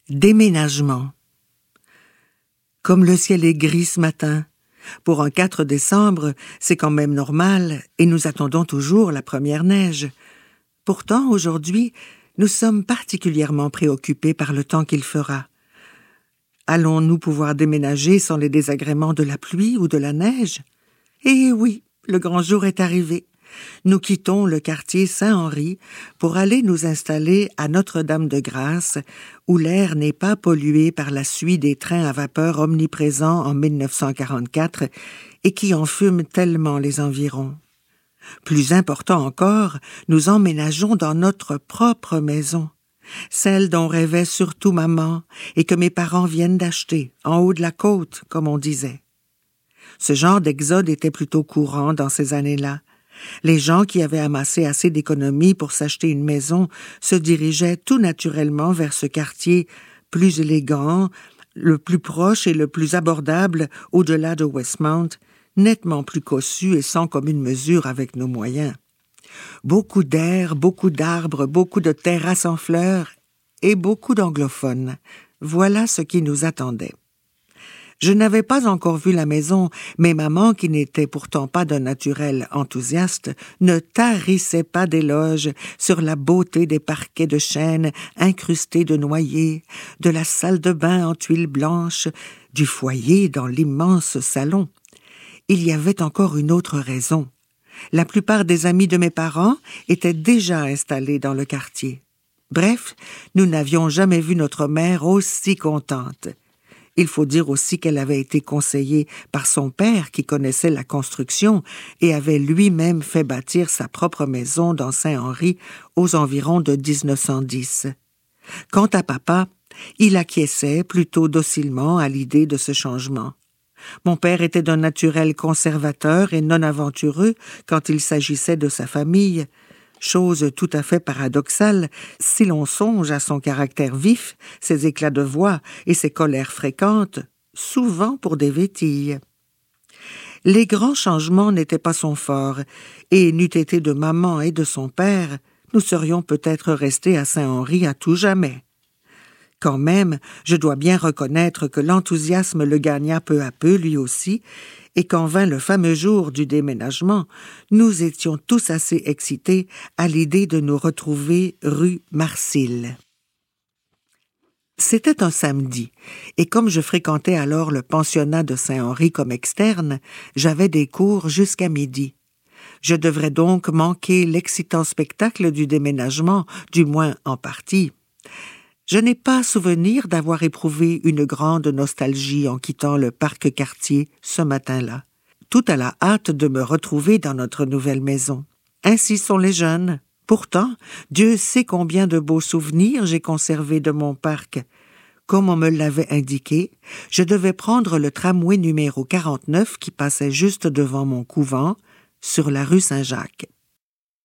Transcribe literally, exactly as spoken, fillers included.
Déménagement. Comme le ciel est gris ce matin, pour un quatre décembre, c'est quand même normal et nous attendons toujours la première neige. Pourtant, aujourd'hui, nous sommes particulièrement préoccupés par le temps qu'il fera. Allons-nous pouvoir déménager sans les désagréments de la pluie ou de la neige? Eh oui, le grand jour est arrivé. Nous quittons le quartier Saint-Henri pour aller nous installer à Notre-Dame-de-Grâce, où l'air n'est pas pollué par la suie des trains à vapeur omniprésents en mille neuf cent quarante-quatre et qui enfument tellement les environs. Plus important encore, nous emménageons dans notre propre maison, celle dont rêvait surtout maman et que mes parents viennent d'acheter, en haut de la côte, comme on disait. Ce genre d'exode était plutôt courant dans ces années-là. Les gens qui avaient amassé assez d'économies pour s'acheter une maison se dirigeaient tout naturellement vers ce quartier plus élégant, le plus proche et le plus abordable au-delà de Westmount, nettement plus cossu et sans commune mesure avec nos moyens. Beaucoup d'air, beaucoup d'arbres, beaucoup de terrasses en fleurs et beaucoup d'anglophones. Voilà ce qui nous attendait. Je n'avais pas encore vu la maison, mais maman, qui n'était pourtant pas d'un naturel enthousiaste, ne tarissait pas d'éloges sur la beauté des parquets de chêne incrustés de noyer, de la salle de bain en tuiles blanches, du foyer dans l'immense salon. Il y avait encore une autre raison. La plupart des amis de mes parents étaient déjà installés dans le quartier. Bref, nous n'avions jamais vu notre mère aussi contente. Il faut dire aussi qu'elle avait été conseillée par son père qui connaissait la construction et avait lui-même fait bâtir sa propre maison dans Saint-Henri aux environs de dix-neuf cent dix. Quant à papa, il acquiesçait plutôt docilement à l'idée de ce changement. Mon père était d'un naturel conservateur et non aventureux quand il s'agissait de sa famille, chose tout à fait paradoxale si l'on songe à son caractère vif, ses éclats de voix et ses colères fréquentes, souvent pour des vétilles. Les grands changements n'étaient pas son fort, et n'eût été de maman et de son père, nous serions peut-être restés à Saint-Henri à tout jamais. Quand même, je dois bien reconnaître que l'enthousiasme le gagna peu à peu, lui aussi, et quand vint le fameux jour du déménagement, nous étions tous assez excités à l'idée de nous retrouver rue Marcille. C'était un samedi, et comme je fréquentais alors le pensionnat de Saint-Henri comme externe, j'avais des cours jusqu'à midi. Je devrais donc manquer l'excitant spectacle du déménagement, du moins en partie. Je n'ai pas souvenir d'avoir éprouvé une grande nostalgie en quittant le parc-quartier ce matin-là. Tout à la hâte de me retrouver dans notre nouvelle maison. Ainsi sont les jeunes. Pourtant, Dieu sait combien de beaux souvenirs j'ai conservés de mon parc. Comme on me l'avait indiqué, je devais prendre le tramway numéro quarante-neuf qui passait juste devant mon couvent, sur la rue Saint-Jacques.